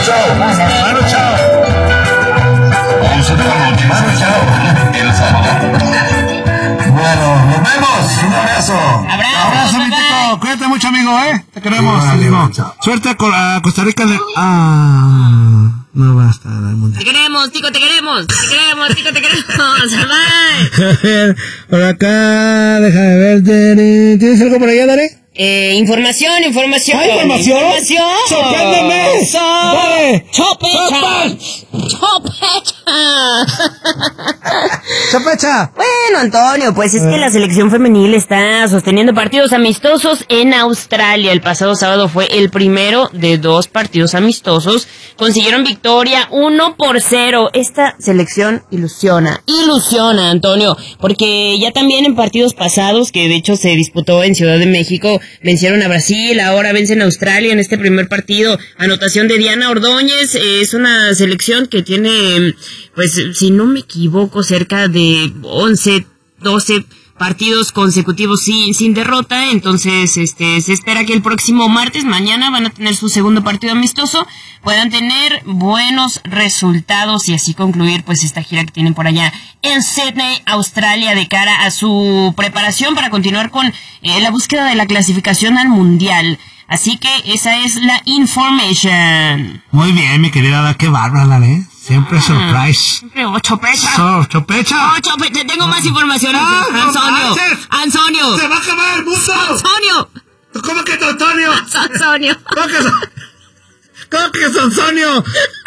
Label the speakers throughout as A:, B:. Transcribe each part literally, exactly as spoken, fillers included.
A: chao. Mano, chao. Vamos a otra noche. Mano, chao. El sábado. Bueno, nos vemos. Un abrazo.
B: Abrazo,
C: Abrazo, mi tico. Cuídate mucho, amigo, ¿eh? Te queremos, amigo. Suerte a, Co- a Costa Rica. De... Ah, no basta.
B: Te queremos, tico, te queremos. Te queremos, tico, te queremos. Bye.
C: A ver, por acá, déjame ver. Dari. ¿Tienes algo por allá, Dari?
B: Eh, información, información.
C: ¿Hay información?
B: Información.
C: ¡Sorpréndeme!
B: So,
C: ¡Dale!
B: Chopecha. Chopecha.
C: ¡Chapecha!
B: Bueno, Antonio, pues es que la selección femenil está sosteniendo partidos amistosos en Australia. El pasado sábado fue el primero de dos partidos amistosos. Consiguieron victoria uno por cero. Esta selección ilusiona, ilusiona, Antonio, porque ya también en partidos pasados, que de hecho se disputó en Ciudad de México, vencieron a Brasil, ahora vencen a Australia en este primer partido. Anotación de Diana Ordóñez. Eh, es una selección que tiene, pues, si no me equivoco, cerca de once, doce partidos consecutivos sin, sin derrota. Entonces, este, se espera que el próximo martes, mañana, van a tener su segundo partido amistoso, puedan tener buenos resultados y así concluir, pues, esta gira que tienen por allá en Sydney, Australia, de cara a su preparación para continuar con eh, la búsqueda de la clasificación al Mundial. Así que esa es la information.
C: Muy bien, mi querida, qué bárbara, ¿eh? Siempre surprise.
B: Siempre ocho pecha.
C: So, chopecha.
B: Ocho pecha. Tengo más información.
C: Ah, no
B: Antonio.
C: manches.
B: Antonio.
C: ¡Se va a acabar el mundo!
B: Antonio.
C: ¿Cómo que Antonio?
B: Antonio.
C: ¿Cómo que son... ¿Cómo que Sonsonio?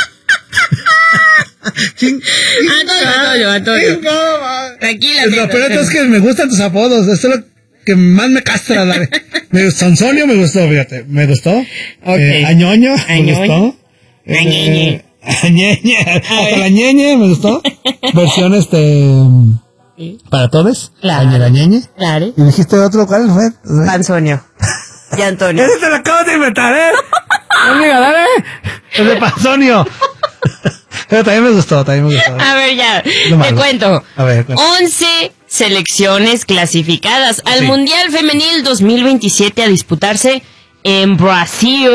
C: Ching...
B: Antonio, Antonio, Antonio. Tranquila.
C: Lo peor es que me gustan tus apodos. Esto es lo que más me castra. Dale. Me, Sonsonio me gustó, fíjate. Me gustó.
B: Okay.
C: Eh, Añoño me
B: Añoño.
C: gustó.
B: Añeñe.
C: Eh, Añeñe. Hasta la ñeñe me gustó. Versión este...
B: ¿Sí?
C: Para todos.
B: Claro.
C: Añerañeñe.
B: Claro.
C: ¿Y dijiste otro cuál fue?
B: Panzonio. Y Antonio.
C: Ese te lo acabo de inventar, ¿eh? Amiga, dale. Es de Panzonio. Pero también me gustó, también me gustó.
B: A ver, ya.
C: No
B: Te
C: malo.
B: cuento.
C: A ver, cuenta.
B: once selecciones clasificadas al
C: Sí.
B: Mundial Femenil dos mil veintisiete a disputarse en Brasil.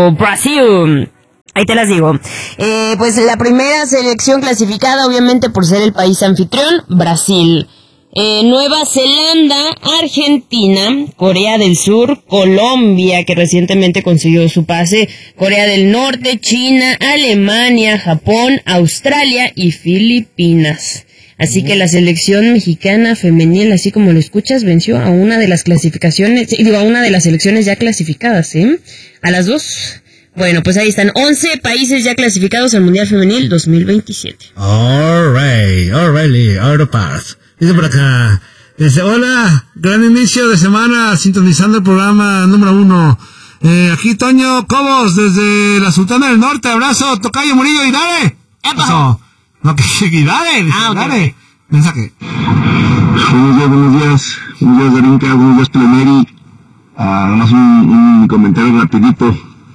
B: Brasil. Ahí te las digo. Eh, pues la primera selección clasificada, obviamente por ser el país anfitrión, Brasil. Eh, Nueva Zelanda, Argentina, Corea del Sur, Colombia, que recientemente consiguió su pase, Corea del Norte, China, Alemania, Japón, Australia y Filipinas. Así que la selección mexicana femenil, así como lo escuchas, venció a una de las clasificaciones, digo, a una de las selecciones ya clasificadas, ¿eh? A las dos. Bueno, pues ahí están, once países ya clasificados al Mundial Femenil dos mil veintisiete.
C: Alright, alright, out of path. Dice por acá, dice, hola, gran inicio de semana, sintonizando el programa número uno. Eh, aquí Toño Cobos, desde la Sultana del Norte, abrazo, Tocayo Murillo y dale. Eso. No, que y dale, dice,
B: Ah, ok.
C: dale. Mensaje.
D: Buenos días, buenos días. Buenos días, Darinka. Buenos días, Pleneri. Ah, nada más un, un comentario rapidito.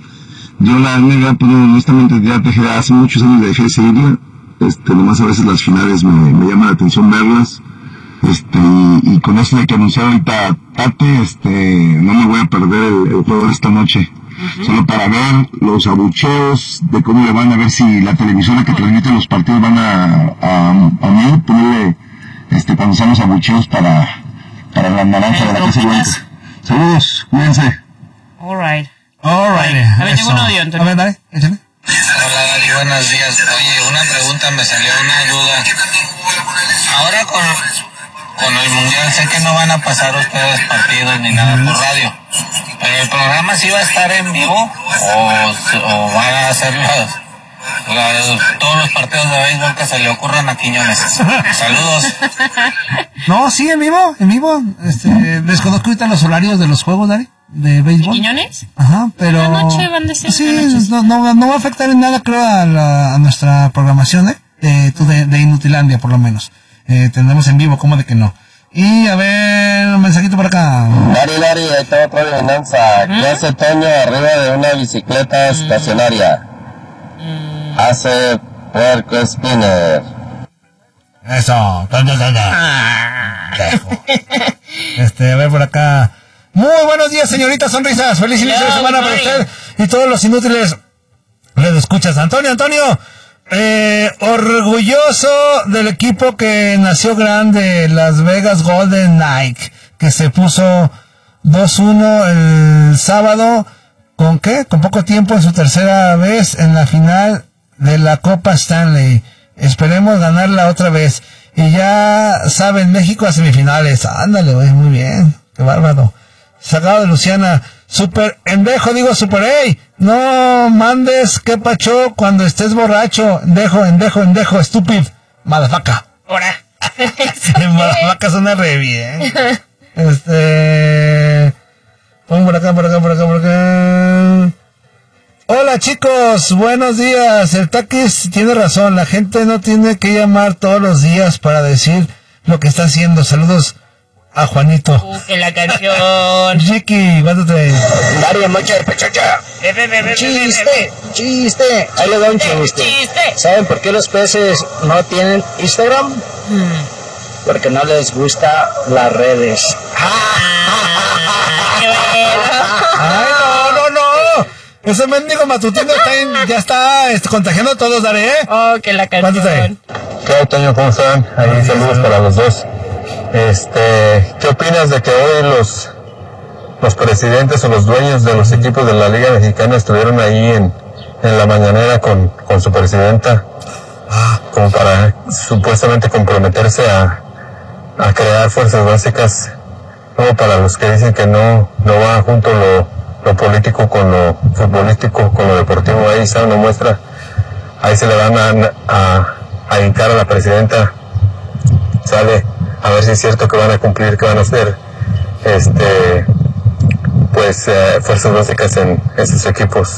D: Yo la N B A, pues honestamente ya dejé, hace muchos años dejé de seguirla. Este, nomás a veces las finales me, me llama la atención verlas. Este, y, y con eso de que anunció ahorita Tate, este, no me voy a perder el, el juego de esta noche. Uh-huh. Solo para ver los abucheos de cómo le van a ver si la televisora que transmite los partidos van a, a, a mí ponerle, este, cuando sean los abucheos para, para la naranja de la Casa Blanca. Saludos, cuídense.
B: Alright.
C: Alright.
B: A ver, tengo un audio, Antonio.
C: A ver, dale, échale.
E: Hola Dari, buenos días. Oye, una pregunta, me salió una duda. Ahora con, con el Mundial sé que no van a pasar ustedes partidos ni nada por radio. ¿El programa sí va a estar en vivo o, o van a hacer los, los, todos los partidos de béisbol que se le ocurran a Quiñones? Saludos.
C: No, sí, en vivo, en vivo. Este, desconozco ahorita los horarios de los juegos, Dari, de béisbol.
B: ¿Quiñones?
C: Ajá, pero...
B: En la noche van de ser
C: sí,
B: en la noche.
C: no, no, no va a afectar en nada, creo, a, la, a nuestra programación, ¿eh? De, de, de Inutilandia, por lo menos. Eh, tendremos en vivo, ¿cómo de que no? Y, a ver, un mensajito por acá.
F: Dari, Dari, ahí está otra adivinanza. ¿Qué hace Toño arriba de una bicicleta estacionaria? Hace puerco spinner.
C: Eso, Toño, Toño. Dejo. Este, a ver por acá. Muy buenos días, señorita Sonrisas. Feliz inicio de semana para usted y todos los inútiles Le escuchas, Antonio, Antonio. Eh, orgulloso del equipo que nació grande, Las Vegas Golden Knights, que se puso dos uno el sábado, ¿con qué? Con poco tiempo en su tercera vez en la final de la Copa Stanley. Esperemos ganarla otra vez. Y ya saben, México a semifinales. Ándale, güey, muy bien. Qué bárbaro. Sacado de Luciana. Super endejo, digo super, ey, no mandes que pacho cuando estés borracho. Endejo, endejo, endejo, estúpido. Madafaca.
B: Ahora.
C: Madafaca suena re bien. Este... Pongo por acá, por acá, por acá, por acá. Hola chicos, buenos días. El Taquis tiene razón, la gente no tiene que llamar todos los días para decir lo que está haciendo. Saludos a Juanito.
B: Uh, que la canción.
C: Ricky, mátate.
F: Daria, mocha de pechocha. Chiste, chiste. Ahí le da un chiste. ¿Saben por qué los peces no tienen Instagram? Porque no les gusta las redes.
C: Ay, no, no, no. Ese mendigo matutino está en, ya está este, contagiando a todos, Daré, ¿eh?
B: Oh, que la canción.
G: ¿Qué hay, Toño? ¿Cómo están? Ahí saludos para los dos. Este, ¿qué opinas de que hoy los los presidentes o los dueños de los equipos de la Liga Mexicana estuvieron ahí en, en la mañanera con, con su presidenta? Como para supuestamente comprometerse a, a crear fuerzas básicas, como para los que dicen que no, no va junto lo, lo político con lo futbolístico, con lo deportivo. Ahí está una muestra, ahí se le van a, a, a hincar a la presidenta, sale, a ver si es cierto que van a cumplir, que van a hacer este pues eh, fuerzas básicas en esos equipos.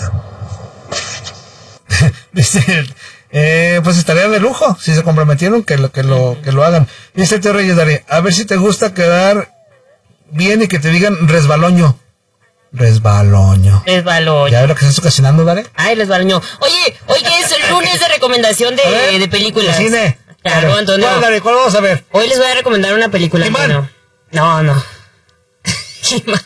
C: Dice, eh, pues estaría de lujo si se comprometieron que lo que lo que lo hagan. Dice Teo Reyes, Daré, a ver si te gusta quedar bien y que te digan resbaloño. Resbaloño.
B: Resbaloño.
C: ¿Ya ves lo que estás ocasionando, Daré?
B: Ay, resbaloño. Oye, hoy que es el lunes de recomendación de,
C: ver,
B: de películas.
C: De cine.
B: Claro,
C: Claro.
B: Antonio.
C: ¿Cuál, Daré? ¿Cuál vamos a ver?
B: Hoy les voy a recomendar una película.
C: He-Man.
B: Antonio. No, no. He-Man.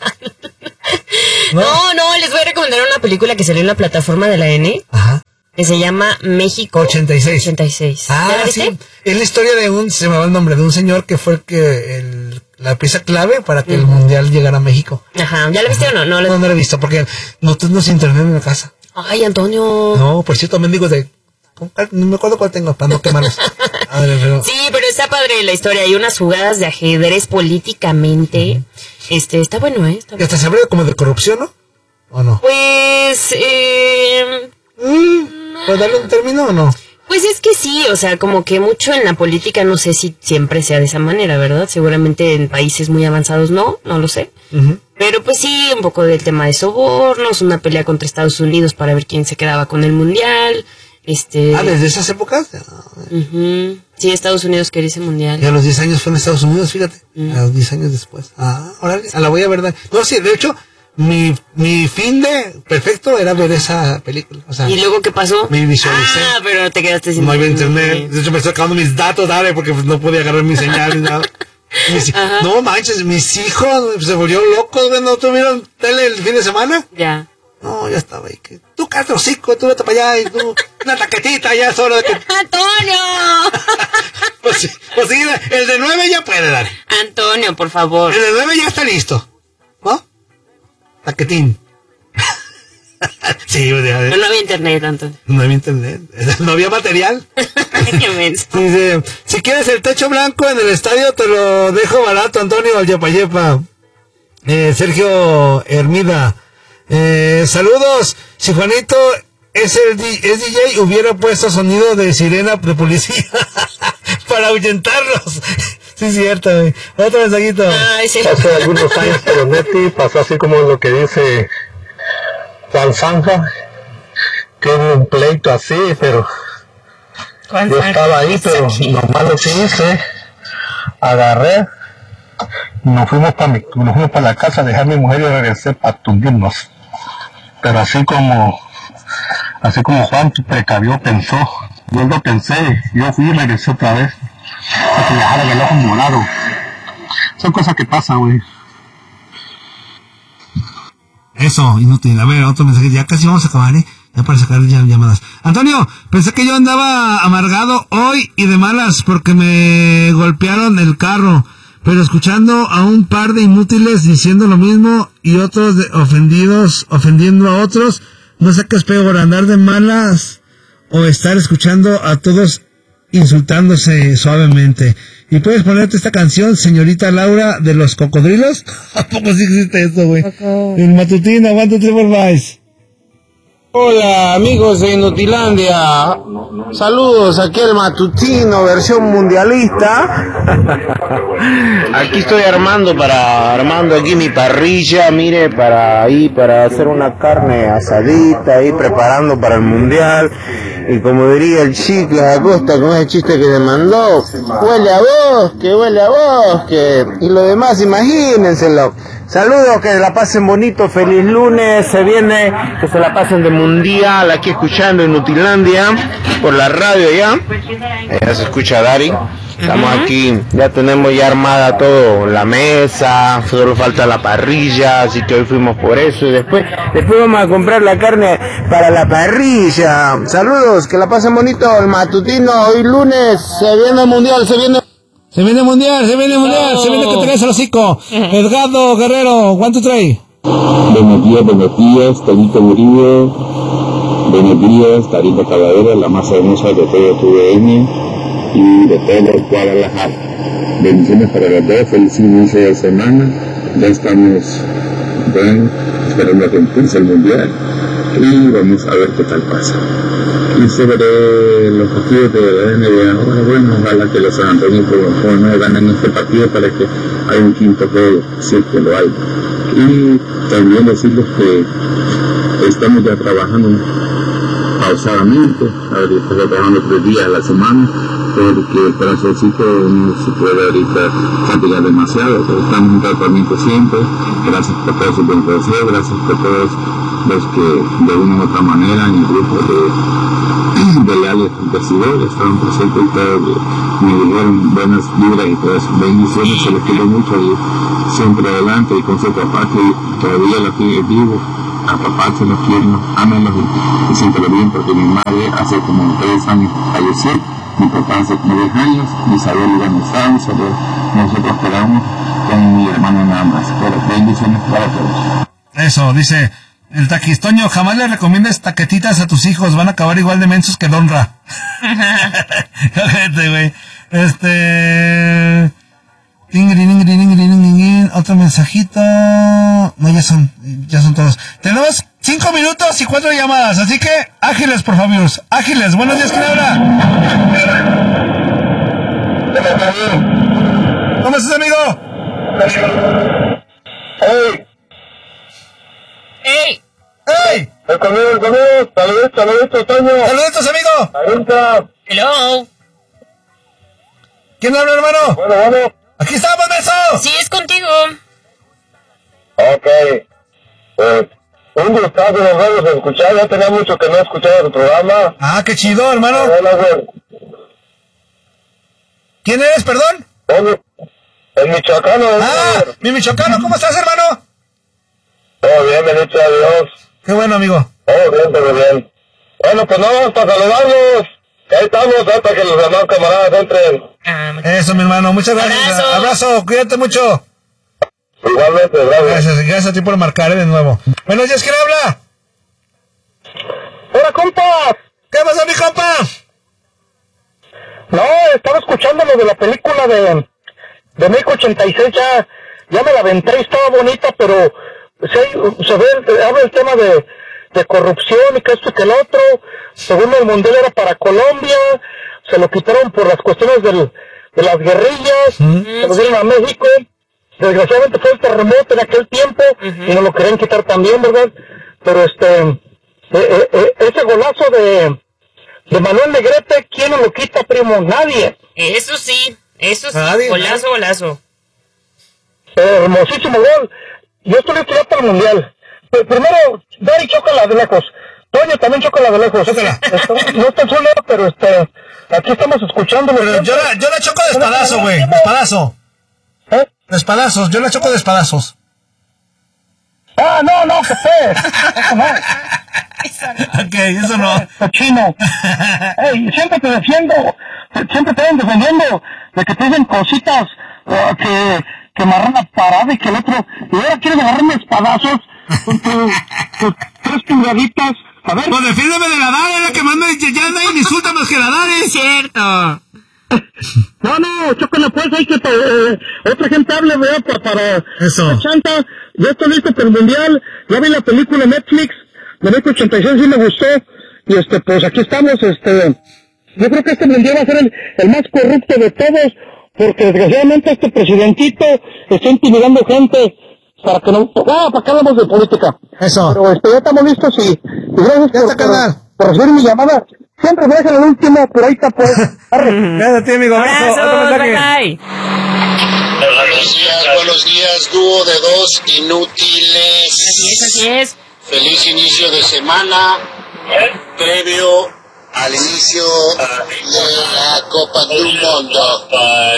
C: ¿No?
B: No, no, les voy a recomendar una película que salió en la plataforma de la N,
C: Ajá.
B: que se llama México
C: ochenta y seis.
B: ochenta y seis.
C: Ah,
B: ¿Ya la viste?
C: sí. Es la historia de un, se me va el nombre, de un señor que fue el que, el, la pieza clave para que el mundial llegara a México.
B: Ajá, ¿ya la viste o no? No, la-
C: No, no lo he visto porque no tengo internet en la casa.
B: Ay, Antonio.
C: No, por cierto, mendigos de... No me acuerdo cuál tengo, para no quemarlos. A ver, pero...
B: Sí, pero está padre la historia. Hay unas jugadas de ajedrez políticamente. Este, está bueno, ¿eh? Está
C: Y hasta se habla como de corrupción, ¿no? ¿O no?
B: Pues, eh,
C: Mm, ¿Puedes darle un término o no?
B: pues es que sí, o sea, como que mucho en la política, no sé si siempre sea de esa manera, ¿verdad? Seguramente en países muy avanzados no, no lo sé.
C: Uh-huh.
B: Pero pues sí, un poco del tema de sobornos, una pelea contra Estados Unidos para ver quién se quedaba con el mundial. Este.
C: Ah, ¿desde esas épocas?
B: Ujú. Sí, Estados Unidos quería ese mundial.
C: Y a los diez años fue en Estados Unidos, fíjate.
B: Mm.
C: A los diez años después. Ah, órale, a la voy a ver. No, sí, de hecho, mi, mi fin de perfecto era ver esa película. O sea,
B: ¿Y luego qué pasó?
C: me visualicé.
B: Ah, pero te quedaste sin
C: no había internet. De hecho, me estoy acabando mis datos, dale, porque pues, no podía agarrar mi señal ni nada. Y mis-
B: Ajá.
C: no manches, mis hijos se volvieron locos, güey, no tuvieron tele el fin de semana.
B: Ya.
C: No, ya estaba ahí. Que, tú, cállate, hocico, tú vete para allá y tú, una taquetita, ya es hora de que...
B: ¡Antonio!
C: Pues, sí, pues sí, el de nueve ya puede dar.
B: Antonio, por favor.
C: El de nueve ya está listo. ¿No? Taquetín. Sí, o sea,
B: No, no había internet, Antonio.
C: no había internet, no había material.
B: Qué menso.
C: Dice, si quieres el techo blanco en el estadio, te lo dejo barato, Antonio, al yepa yepa. Eh, Sergio Hermida. Eh, saludos. Si Juanito es el D- es D J, hubiera puesto sonido de sirena de policía para ahuyentarlos. Sí, es cierto, güey. Otro mensajito.
B: Ay, sí.
G: Hace algunos años, pero Neti pasó así como lo que dice Juan Zanja, que hubo un pleito así, pero
B: ¿Cuál
G: yo
B: fue?
G: estaba ahí, pero lo malo que hice, agarré, nos fuimos para mi, nos fuimos para la casa a dejar a mi mujer y regresé para tundirnos. Pero así como, así como Juan precavió, pensó, yo lo pensé, yo fui y regresé otra vez, para que dejara el ojo morado. Son cosas que pasan, güey.
C: Eso, inútil. A ver, otro mensaje. Ya casi vamos a acabar, ¿eh? Ya para sacar ya llamadas. Antonio, pensé que yo andaba amargado hoy y de malas porque me golpearon el carro, pero escuchando a un par de inútiles diciendo lo mismo y otros de ofendidos, ofendiendo a otros, no sé qué es peor, andar de malas o estar escuchando a todos insultándose suavemente. ¿Y puedes ponerte esta canción, señorita Laura, de los cocodrilos? ¿A poco sí existe esto, güey? El matutino, one, two, three, four, five.
H: Hola amigos de Inutilandia, saludos, aquí el matutino versión mundialista. Aquí estoy armando para armando aquí mi parrilla, mire, para ahí para hacer una carne asadita ahí preparando para el mundial. Y como diría el chico Acosta con ese chiste que se mandó, huele a bosque, huele a bosque. Y lo demás imagínenselo. Saludos, que la pasen bonito, feliz lunes, se viene, que se la pasen de mundial, aquí escuchando en Inutilandia, por la radio ya, ya se escucha Dari, estamos aquí, ya tenemos ya armada todo, la mesa, solo falta la parrilla, así que hoy fuimos por eso, y después, después vamos a comprar la carne para la parrilla. Saludos, que la pasen bonito, el matutino, hoy lunes, se viene el mundial, se viene...
C: Se viene mundial, se viene mundial, oh. se viene que tenés el hocico. Edgardo Guerrero, one, two, three.
I: Buenos días, buenos días, Toñito Murillo. Buenos días, Tarita Calavera, la más hermosa de todo tu V M y de todo Guadalajara. Bendiciones para los dos, feliz inicio de semana. Ya estamos, bueno, esperando a que empiece el mundial y vamos a ver qué tal pasa. Y sobre los partidos de la N B A, ahora bueno, ojalá que los San Antonio por no ganen este partido para que haya un quinto juego, si es que lo hay. Y también decirles que estamos ya trabajando pausadamente, a ver, estamos trabajando tres días a la semana, porque el corazoncito no se puede ahorita castigar demasiado, pero estamos en tratamiento siempre. Gracias por todo su buen deseo, gracias por todos los que de una u otra manera en el grupo de, de leales investigadores estaban presentes y todos me dijeron buenas vibras y todas bendiciones, se les quiero mucho y siempre adelante, y con su papá que todavía la sigue vivo, a papá se los quiero, ámenlos y, y siéntelo bien, porque mi madre hace como tres años falleció, mi papá hace como diez años, Isabel ya no está, solo nosotros quedamos con mi hermano nada más, pero bendiciones para todos.
C: Eso, dice el taquistoño, jamás le recomiendes taquetitas a tus hijos, van a acabar igual de mensos que Donra. Gente, güey. Este... Otro mensajito. No, ya son, ya son todos. Tenemos cinco minutos y cuatro llamadas, así que ágiles, por favor, ágiles. Buenos días, ¿quién habla? ¿Cómo estás, amigo?
J: ¡Ey!
B: ¡Ey!
C: ¡Ey!
J: ¡El conmigo, el conmigo! ¡Saluditos, saluditos, Toño!
C: ¡Saluditos, amigo!
J: ¡Saluditos!
B: ¡Hello!
C: ¿Quién habla, hermano?
J: Bueno, bueno.
C: ¡Aquí estamos, menso!
B: Sí, es contigo.
J: Ok. Pues, un gustazo de verlos a escuchar. Ya tenía mucho que no escuchaba tu programa.
C: Ah, qué chido, hermano.
J: Hola, güey.
C: ¿Quién eres, perdón?
J: El, el michoacano.
C: Ah, mi michoacano, ¿cómo estás, hermano?
J: Todo bien, bendito a Dios.
C: Qué bueno, amigo.
J: Todo bien, todo bien. Bueno, pues nada más para saludarlos. Ahí estamos, hasta que los demás camaradas entren.
B: Ah,
C: Eso, mi hermano, muchas gracias.
B: Abrazo.
C: Abrazo, cuídate mucho.
J: Igualmente, gracias.
C: Gracias, gracias a ti por marcar, eh, de nuevo. Buenos días, ¿quién habla?
J: ¡Hola, compas!
C: ¿Qué pasa, mi compa?
J: No, estaba escuchando lo de la película de, de México ochenta y seis, ya, ya me la aventé y estaba bonita, pero se, se ve, habla el tema de, de corrupción y que esto y que el otro. Según el mundial era para Colombia, se lo quitaron por las cuestiones del, de las guerrillas,
B: Mm-hmm.
J: se lo dieron a México. Desgraciadamente fue el terremoto en aquel tiempo,
B: Mm-hmm.
J: y nos lo querían quitar también, ¿verdad? Pero este, eh, eh, eh, ese golazo de, de Manuel Negrete, ¿quién nos lo quita, primo? Nadie.
B: Eso sí, eso sí.
C: Nadie,
B: Golazo, golazo.
J: Eh, hermosísimo gol. Yo estoy listo ya para el mundial. Pero primero, Dari chócala de lejos. Toño también chócala de lejos.
C: Chócala.
J: Esto- no está solo, pero este, aquí estamos escuchando.
C: Pero yo la, yo la choco de espadazo, güey. De espadazo.
J: ¿Eh?
C: De espadazos, yo la choco de espadazos.
J: Ah, no, no, que fe. Eso no.
C: Ok, eso no.
J: Cochino. Ey, siempre te defiendo. Siempre te ven defendiendo de que te dicen cositas uh, que, que marrana parada y que el otro. Y ahora quieres agarrarme espadazos con tus tu, tres pulgaditas. A ver.
C: Pues defiéndeme de la Dare, es la que más me ya nadie me insulta más que la Dare.
B: Es cierto.
J: No, no, chócala pues, hay que eh, otra gente hable, ¿verdad? Para, para
C: eso.
J: Chanta, yo estoy listo para el mundial, ya vi la película en Netflix, de México ochenta y seis, sí me gustó, y este, pues aquí estamos, este, yo creo que este mundial va a ser el, el más corrupto de todos, porque desgraciadamente este presidentito está intimidando gente para que no, ah, para que hablamos de política.
C: Eso.
J: Pero este, ya estamos listos y, y gracias por, por, por recibir mi llamada. Siempre me dejan el último, pero ahí está pues.
C: Gracias a ti, amigo.
B: Abrazos, bye bye.
K: Buenos días, buenos días, dúo de dos inútiles.
B: Así es, así es.
K: Feliz inicio de semana, previo al inicio de la Copa del Mundo.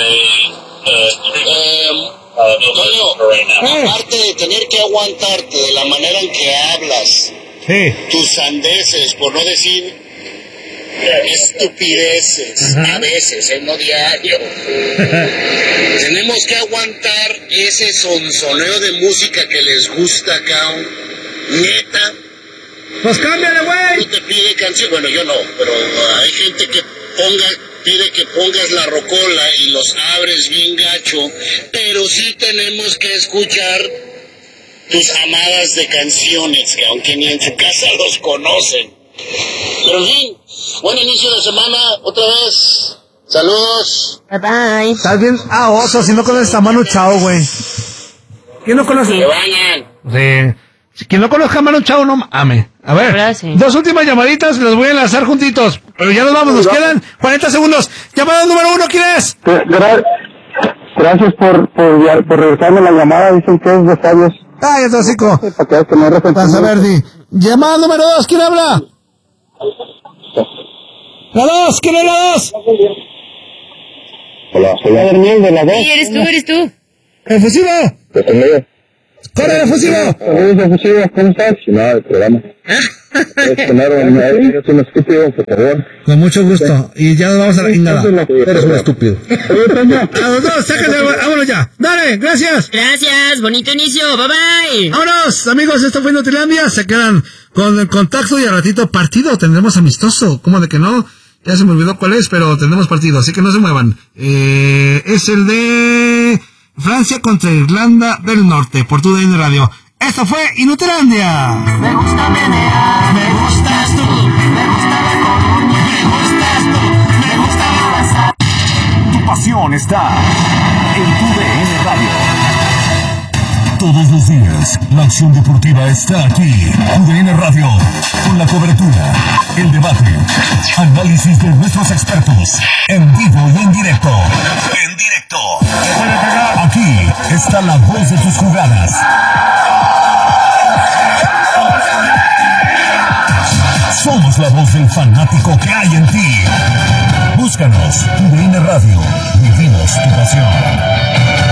K: Eh, Toño, aparte de tener que aguantarte de la manera en que hablas,
C: sí,
K: tus sandeces, por no decir estupideces, uh-huh, a veces, en no diario. Tenemos que aguantar ese sonsoneo de música que les gusta acá, neta.
C: Pues cámbiale, güey.
K: Tú te pide canción, bueno, yo no, pero uh, hay gente que ponga, pide que pongas la rocola y los abres bien gacho, pero sí tenemos que escuchar tus amadas de canciones, que aunque ni en su casa los conocen. Pero en fin, buen inicio de semana, otra vez. Saludos.
B: Bye bye.
C: ¿Estás bien? Ah, oso, si no conoces a Manu Chao, güey. ¿Quién no conoce?
K: Se bañan.
C: Sí. Si quien no conozca a Manu Chao, no ame. A ver,
B: Gracias.
C: Dos últimas llamaditas, las voy a enlazar juntitos. Pero ya nos vamos, nos quedan cuarenta segundos. Llamada número uno, ¿quién es?
J: Gra- gracias por, por, por regresarme la llamada, dicen que es de sabios.
C: Ay, es hocico.
J: Para que veas que no hay
C: Vas a ver, di. Llamada número dos, ¿quién habla? La dos, ¿quién es la dos?
J: Hola, soy Daniel de la dos.
B: Sí, eres tú, eres tú.
C: ¡Efusivo!
J: Pues conmigo.
C: ¡Corre, efusivo!
J: Saludos, efusivo, ¿cómo estás? Nada, del programa. Es primero, no eres un estúpido, por favor.
C: Con mucho gusto. Y ya nos vamos a la chingada.
J: Eres un estúpido.
C: A los dos, sáquense, vámonos ya. Dale, gracias.
B: Gracias, bonito inicio, bye bye.
C: Vámonos, amigos, esto fue Inutilandia. Se quedan con el contacto y al ratito partido tendremos amistoso. ¿Cómo de que no? Ya se me olvidó cuál es, pero tendremos partido, así que no se muevan. Eh, es el de Francia contra Irlanda del Norte, por tu D N Radio. Esto fue Inutilandia.
L: Me gusta menear, me gustas tú, me gusta la Coruña, me gustas tú, me gusta abrazar.
M: Tu pasión está en tu D N Radio. Todos los días, la acción deportiva está aquí. U D N Radio, con la cobertura, el debate, análisis de nuestros expertos, en vivo y en directo. En directo. Aquí está la voz de tus jugadas. Somos la voz del fanático que hay en ti. Búscanos, U D N Radio. Vivimos tu pasión.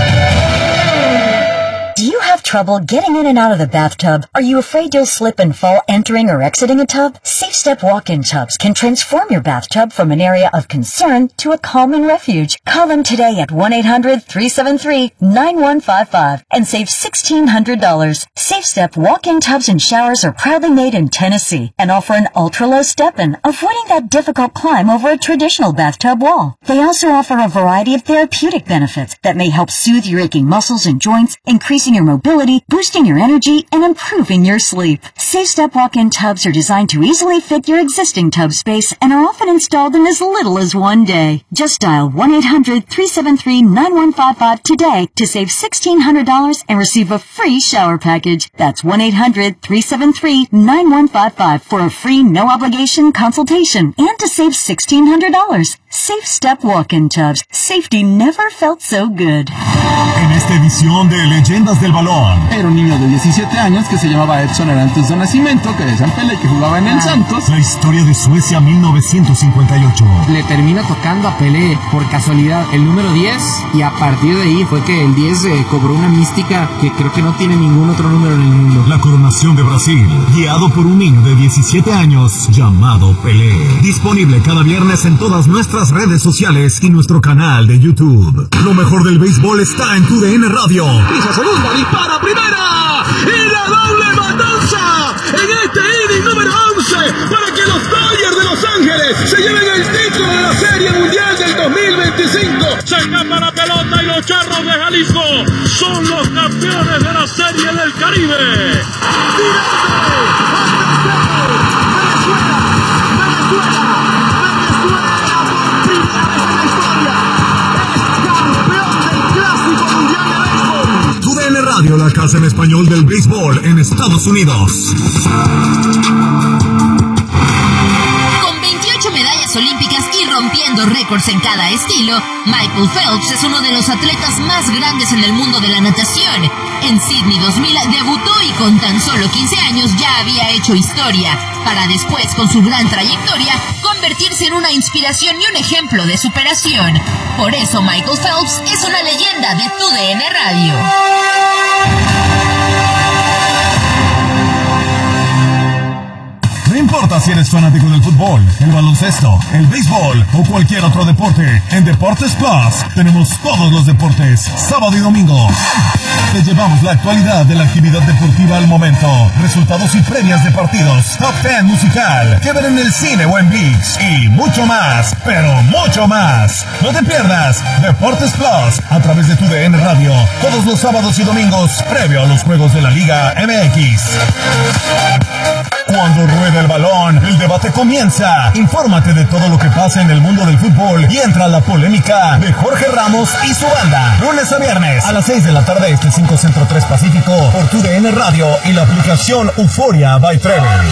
N: Do you have trouble getting in and out of the bathtub? Are you afraid you'll slip and fall entering or exiting a tub? Safe Step walk-in tubs can transform your bathtub from an area of concern to a calming refuge. Call them today at one eight hundred, three seven three, nine one five five and save sixteen hundred dollars. Safe Step walk-in tubs and showers are proudly made in Tennessee and offer an ultra-low step-in, avoiding that difficult climb over a traditional bathtub wall. They also offer a variety of therapeutic benefits that may help soothe your aching muscles and joints, increasing your mobility, boosting your energy, and improving your sleep. Safe Step walk-in tubs are designed to easily fit your existing tub space and are often installed in as little as one day. Just dial one eight hundred, three seven three, nine one five five today to save sixteen hundred dollars and receive a free shower package. That's one eight hundred, three seven three, nine one five five for a free no-obligation consultation and to save sixteen hundred dollars. Safe Step walk-in tubs. Safety never felt so good.
M: En esta edición de Leyendas del Balón, Edson.
O: Era un niño de diecisiete años que se llamaba Edson Arantes de Nacimiento, que decían Pelé, que jugaba en el Santos.
M: La historia de Suecia mil novecientos cincuenta y ocho.
P: Le termina tocando a Pelé, por casualidad, el número diez, y a partir de ahí fue que el diez eh, cobró una mística que creo que no tiene ningún otro número en el mundo.
M: La coronación de Brasil, guiado por un niño de diecisiete años llamado Pelé. Disponible cada viernes en todas nuestras redes sociales y nuestro canal de YouTube. Lo mejor del béisbol está en tu D N Radio.
L: Pisa segunda, dispara primera y la doble matanza en este inning número once para que los Dodgers de Los Ángeles se lleven el título de la Serie Mundial del dos mil veinticinco. Se escapa la pelota y los Charros de Jalisco son los campeones de la Serie del Caribe.
M: Tu D N Radio, la casa en español del béisbol en Estados Unidos.
Q: Con veintiocho medallas olímpicas y rompiendo récords en cada estilo, Michael Phelps es uno de los atletas más grandes en el mundo de la natación. En Sydney dos mil debutó y con tan solo quince años ya había hecho historia, para después, con su gran trayectoria, convertirse en una inspiración y un ejemplo de superación. Por eso Michael Phelps es una leyenda de Tu D N Radio.
M: No importa si eres fanático del fútbol, el baloncesto, el béisbol o cualquier otro deporte, en Deportes Plus tenemos todos los deportes, sábado y domingo. Te llevamos la actualidad de la actividad deportiva al momento, resultados y previas de partidos, top diez musical, que ver en el cine o en ViX y mucho más, pero mucho más. No te pierdas Deportes Plus a través de Tu D N Radio, todos los sábados y domingos, previo a los juegos de la Liga M X. Cuando rueda el balón, el debate comienza. Infórmate de todo lo que pasa en el mundo del fútbol y entra a la polémica de Jorge Ramos y su banda. Lunes a viernes a las seis de la tarde, este cinco Centro tres Pacífico, por Tu D N Radio y la aplicación Euforia by Treven.